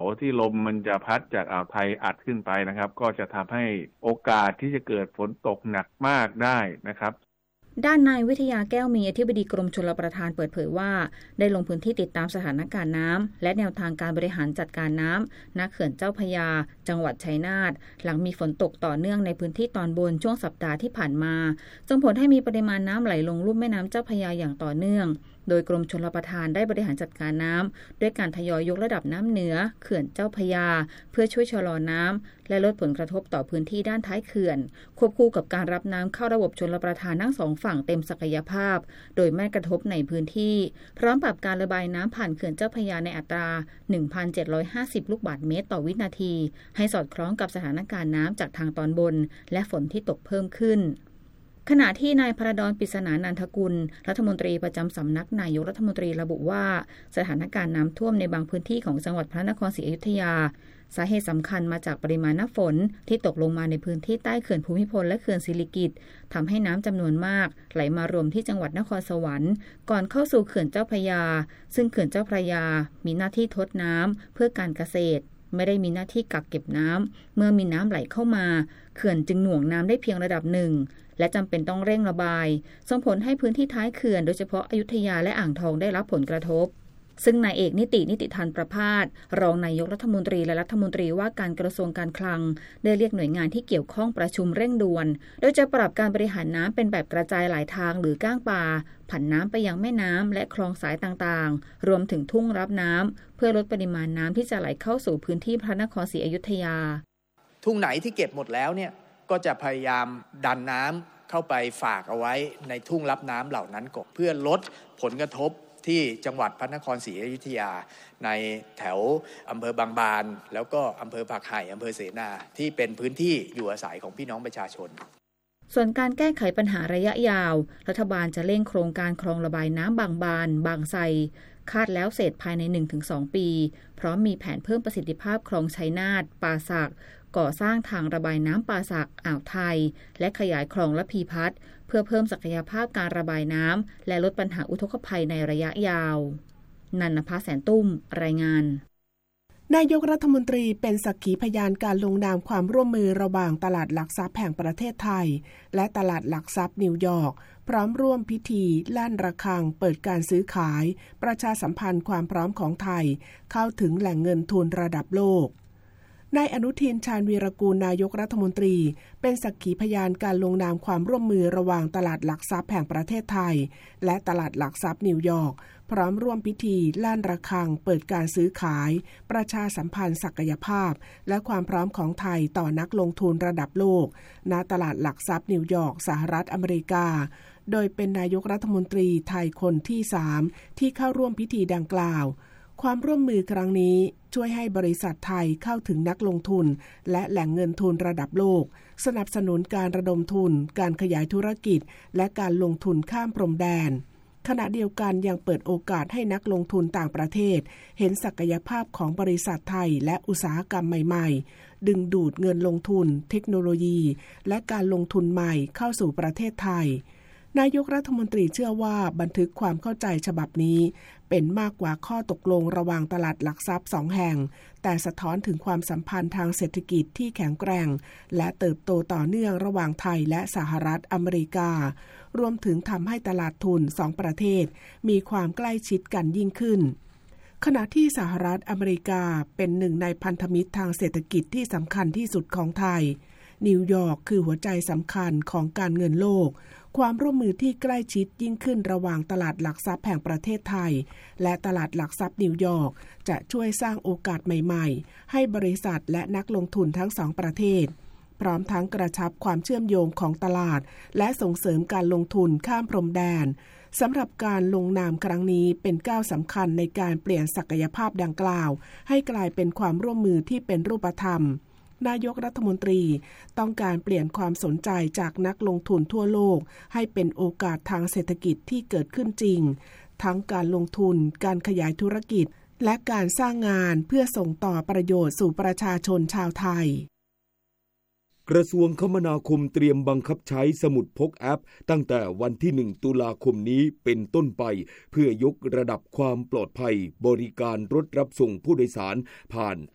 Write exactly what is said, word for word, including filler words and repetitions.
ที่ลมมันจะพัดจากอ่าวไทยอัดขึ้นไปนะครับก็จะทำให้โอกาสที่จะเกิดฝนตกหนักมากได้นะครับด้านนายวิทยาแก้วมีอธิบดีกรมชลประทานเปิดเผยว่าได้ลงพื้นที่ติดตามสถานการณ์น้ำและแนวทางการบริหารจัดการน้ำณเขื่อนเจ้าพระยาจังหวัดชัยนาทหลังมีฝนตกต่อเนื่องในพื้นที่ตอนบนช่วงสัปดาห์ที่ผ่านมาส่งผลให้มีปริมาณน้ำไหลลงลุ่มแม่น้ำเจ้าพระยาอย่างต่อเนื่องโดยกรมชลประทานได้บริหารจัดการน้ำด้วยการทยอยยกระดับน้ำเหนือเขื่อนเจ้าพระยาเพื่อช่วยชะลอน้ำและลดผลกระทบต่อพื้นที่ด้านท้ายเขื่อนควบคู่กับการรับน้ำเข้าระบบชลประทานทั้งสองฝั่งเต็มศักยภาพโดยไม่กระทบในพื้นที่พร้อมปรับการระบายน้ำผ่านเขื่อนเจ้าพระยาในอัตรา หนึ่งพันเจ็ดร้อยห้าสิบ ลูกบาศก์เมตรต่อวินาทีให้สอดคล้องกับสถานการณ์น้ำจากทางตอนบนและฝนที่ตกเพิ่มขึ้นขณะที่นายพระดอนปริศนานันทกุลรัฐมนตรีประจำสำนักนายกรัฐมนตรีระบุว่าสถานการณ์น้ำท่วมในบางพื้นที่ของจังหวัดพระนครศรีอยุธยาสาเหตุสำคัญมาจากปริมาณน้ำฝนที่ตกลงมาในพื้นที่ใต้เขื่อนภูมิพลและเขื่อนสิริกิติ์ทำให้น้ำจำนวนมากไหลมารวมที่จังหวัดนครสวรรค์ก่อนเข้าสู่เขื่อนเจ้าพระยาซึ่งเขื่อนเจ้าพระยามีหน้าที่ทดน้ำเพื่อการเกษตรไม่ได้มีหน้าที่กักเก็บน้ำเมื่อมีน้ำไหลเข้ามาเขื่อนจึงหน่วงน้ำได้เพียงระดับหนึ่งและจำเป็นต้องเร่งระบายส่งผลให้พื้นที่ท้ายเขื่อนโดยเฉพาะอยุธยาและอ่างทองได้รับผลกระทบซึ่งนายเอกนิตินิติธันประภาสรองนายกรัฐมนตรีและรัฐมนตรีว่าการกระทรวงการคลังได้เรียกหน่วยงานที่เกี่ยวข้องประชุมเร่งด่วนโดยจะปรับการบริหารน้ำเป็นแบบกระจายหลายทางหรือก้างปลาผันน้ำไปยังแม่น้ำและคลองสายต่างๆรวมถึงทุ่งรับน้ำเพื่อลดปริมาณน้ำที่จะไหลเข้าสู่พื้นที่พระนครศรีอยุธยาทุ่งไหนที่เก็บหมดแล้วเนี่ยก็จะพยายามดันน้ำเข้าไปฝากเอาไว้ในทุ่งรับน้ำเหล่านั้นก่อนเพื่อลดผลกระทบที่จังหวัดพระนครศรีอยุธยาในแถวอำเภอบางบานแล้วก็อำเภอผักไห่อำเภอเสนาที่เป็นพื้นที่อยู่อาศัยของพี่น้องประชาชนส่วนการแก้ไขปัญหาระยะยาวรัฐบาลจะเร่งโครงการคลองระบายน้ำบางบานบางไทรคาดแล้วเสร็จภายใน หนึ่งถึงสอง ปีพร้อมมีแผนเพิ่มประสิทธิภาพคลองชัยนาทป่าสักก่อสร้างทางระบายน้ำป่าสักอ่าวไทยและขยายคลองระพีพัฒน์เพื่อเพิ่มศักยภาพการระบายน้ำและลดปัญหาอุทกภัยในระยะยาวนันนภาแสนตุ้มรายงานนายกรัฐมนตรีเป็นสักขีพยานการลงนามความร่วมมือระหว่างตลาดหลักทรัพย์แห่งประเทศไทยและตลาดหลักทรัพย์นิวยอร์กพร้อมร่วมพิธีลั่นระฆังเปิดการซื้อขายประชาสัมพันธ์ความพร้อมของไทยเข้าถึงแหล่งเงินทุนระดับโลกนายอนุทินชาญวีรกูลนายกรัฐมนตรีเป็นสักขีพยานการลงนามความร่วมมือระหว่างตลาดหลักทรัพย์แห่งประเทศไทยและตลาดหลักทรัพย์นิวยอร์กพร้อมร่วมพิธีลั่นระฆังเปิดการซื้อขายประชาสัมพันธ์ศักยภาพและความพร้อมของไทยต่อนักลงทุนระดับโลกณตลาดหลักทรัพย์นิวยอร์กสหรัฐอเมริกาโดยเป็นนายกรัฐมนตรีไทยคนที่สามที่เข้าร่วมพิธีดังกล่าวความร่วมมือครั้งนี้ช่วยให้บริษัทไทยเข้าถึงนักลงทุนและแหล่งเงินทุนระดับโลกสนับสนุนการระดมทุนการขยายธุรกิจและการลงทุนข้ามพรมแดนขณะเดียวกันยังเปิดโอกาสให้นักลงทุนต่างประเทศเห็นศักยภาพของบริษัทไทยและอุตสาหกรรมใหม่ๆดึงดูดเงินลงทุนเทคโนโลยีและการลงทุนใหม่เข้าสู่ประเทศไทยนายกรัฐมนตรีเชื่อว่าบันทึกความเข้าใจฉบับนี้เป็นมากกว่าข้อตกลงระหว่างตลาดหลักทรัพย์สองแห่งแต่สะท้อนถึงความสัมพันธ์ทางเศรษฐกิจที่แข็งแกร่งและเติบโตต่อเนื่องระหว่างไทยและสหรัฐอเมริการวมถึงทำให้ตลาดทุนสองประเทศมีความใกล้ชิดกันยิ่งขึ้นขณะที่สหรัฐอเมริกาเป็นหนึ่งในพันธมิตรทางเศรษฐกิจที่สำคัญที่สุดของไทยนิวยอร์กคือหัวใจสำคัญของการเงินโลกความร่วมมือที่ใกล้ชิดยิ่งขึ้นระหว่างตลาดหลักทรัพย์แห่งประเทศไทยและตลาดหลักทรัพย์นิวยอร์กจะช่วยสร้างโอกาสใหม่ๆให้บริษัทและนักลงทุนทั้งสองประเทศพร้อมทั้งกระชับความเชื่อมโยงของตลาดและส่งเสริมการลงทุนข้ามพรมแดนสำหรับการลงนามครั้งนี้เป็นก้าวสำคัญในการเปลี่ยนศักยภาพดังกล่าวให้กลายเป็นความร่วมมือที่เป็นรูปธรรมนายกรัฐมนตรีต้องการเปลี่ยนความสนใจจากนักลงทุนทั่วโลกให้เป็นโอกาสทางเศรษฐกิจที่เกิดขึ้นจริงทั้งการลงทุนการขยายธุรกิจและการสร้างงานเพื่อส่งต่อประโยชน์สู่ประชาชนชาวไทยกระทรวงคมนาคมเตรียมบังคับใช้สมุดพกแอปตั้งแต่วันที่หนึ่งตุลาคมนี้เป็นต้นไปเพื่อยกระดับความปลอดภัยบริการรถรับส่งผู้โดยสารผ่าน